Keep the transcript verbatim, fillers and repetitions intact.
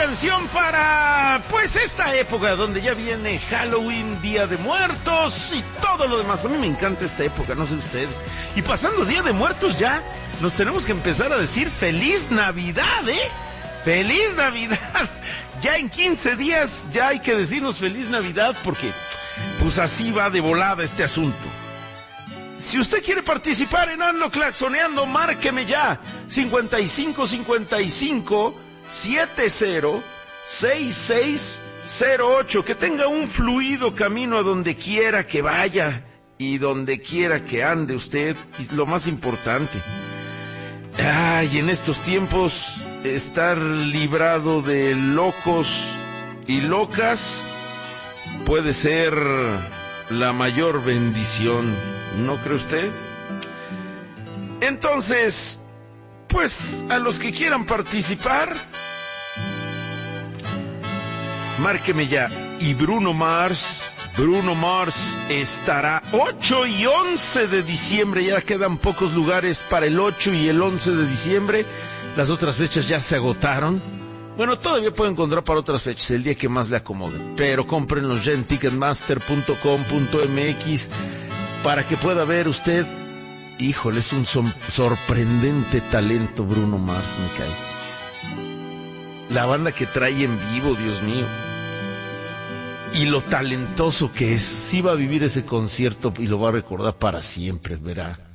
canción para, pues, esta época donde ya viene Halloween, Día de Muertos y todo lo demás. A mí me encanta esta época, no sé ustedes. Y pasando Día de Muertos ya, nos tenemos que empezar a decir Feliz Navidad, ¿eh? ¡Feliz Navidad! Ya en quince días ya hay que decirnos Feliz Navidad porque, pues, así va de volada este asunto. Si usted quiere participar en Ando Claxoneando, márqueme ya. cincuenta y cinco cincuenta y cinco setenta sesenta y seis cero ocho. Que tenga un fluido camino a donde quiera que vaya y donde quiera que ande usted. Y lo más importante, ay, en estos tiempos, estar librado de locos y locas puede ser la mayor bendición, ¿no cree usted? Entonces, pues, a los que quieran participar, márqueme ya. Y Bruno Mars, Bruno Mars estará ocho y once de diciembre, ya quedan pocos lugares para el ocho y el once de diciembre, las otras fechas ya se agotaron. Bueno, todavía puede encontrar para otras fechas, el día que más le acomode, pero cómprenlos ya en ticketmaster punto com punto m x para que pueda ver usted. Híjole, es un so- sorprendente talento Bruno Mars, me cae. La banda que trae en vivo, Dios mío. Y lo talentoso que es. Sí va a vivir ese concierto y lo va a recordar para siempre, verá.